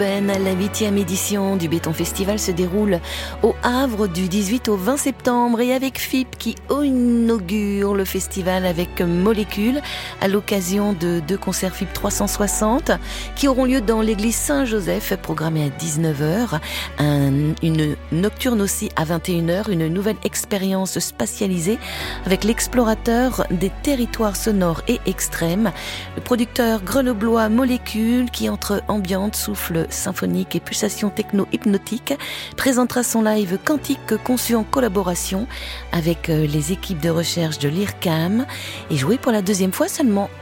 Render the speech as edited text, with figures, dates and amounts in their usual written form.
La 8e édition du Béton Festival se déroule au Havre du 18 au 20 septembre et avec FIP qui inaugure le festival avec Molécule à l'occasion de 2 concerts FIP 360 qui auront lieu dans l'église Saint-Joseph, programmée à 19h, une nocturne aussi à 21h, une nouvelle expérience spatialisée avec l'explorateur des territoires sonores et extrêmes, le producteur grenoblois Molécule qui entre ambiante, souffle symphonique et pulsations techno-hypnotiques présentera son live Quantique conçu en collaboration avec les équipes de recherche de l'IRCAM et joué pour la 2e fois seulement.